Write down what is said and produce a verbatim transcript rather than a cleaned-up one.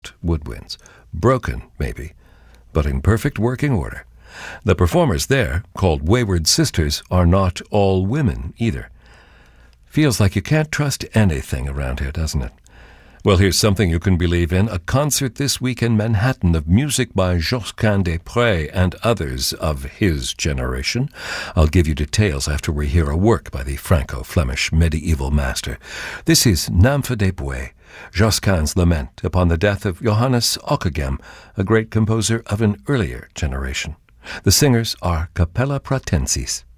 not woodwinds. Broken, maybe, but in perfect working order. The performers there, called Wayward Sisters, are not all women either. Feels like you can't trust anything around here, doesn't it? Well, here's something you can believe in. A concert this week in Manhattan of music by Josquin des Prez and others of his generation. I'll give you details after we hear a work by the Franco-Flemish medieval master. This is Nymphe des Bois, Josquin's lament upon the death of Johannes Ockeghem, a great composer of an earlier generation. The singers are Capella Pratensis.